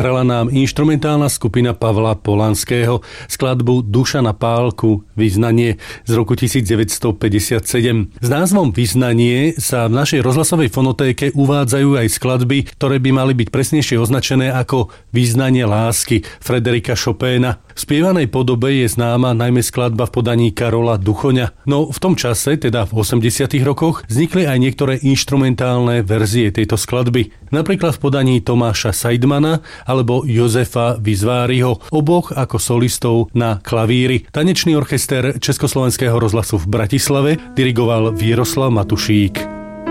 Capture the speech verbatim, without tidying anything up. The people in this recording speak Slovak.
zahrala nám inštrumentálna skupina Pavla Polanského skladbu Duša na pálku Vyznanie z roku devätnásťstopäťdesiatsedem. S názvom Vyznanie sa v našej rozhlasovej fonotéke uvádzajú aj skladby, ktoré by mali byť presnejšie označené ako Vyznanie lásky Frederika Chopina. V spievanej podobe je známa najmä skladba v podaní Karola Duchoňa. No v tom čase, teda v osemdesiatych rokoch, vznikli aj niektoré inštrumentálne verzie tejto skladby. Napríklad v podaní Tomáša Seidmana alebo Jozefa Vizváriho, oboch ako solistov na klavíri. Tanečný orchester Československého rozhlasu v Bratislave dirigoval Vieroslav Matušík.